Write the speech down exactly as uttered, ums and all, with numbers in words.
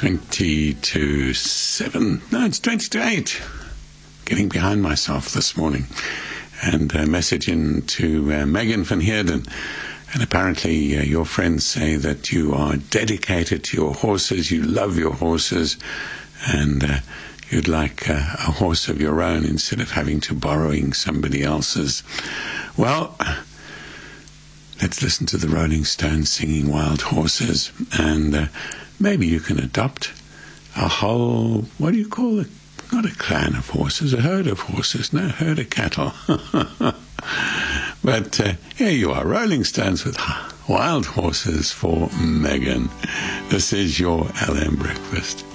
twenty to seven. No, it's twenty to eight. Getting behind myself this morning. And a message in to uh, Megan van Heerden. And apparently uh, your friends say that you are dedicated to your horses, you love your horses, and uh, you'd like uh, a horse of your own instead of having to borrowing somebody else's. Well, let's listen to the Rolling Stones singing Wild Horses, and uh, maybe you can adopt a whole, what do you call it? Not a clan of horses, a herd of horses, no, herd of cattle. But uh, here you are, Rolling Stones with Wild Horses for Megan. This is your L M Breakfast.